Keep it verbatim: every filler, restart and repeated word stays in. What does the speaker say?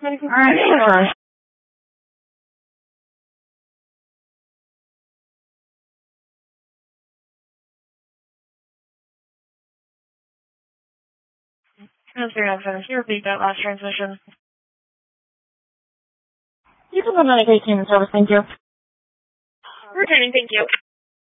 Alright. Transfer nine Can you repeat that last transmission? You can put on a case in service, thank you. Returning, thank you.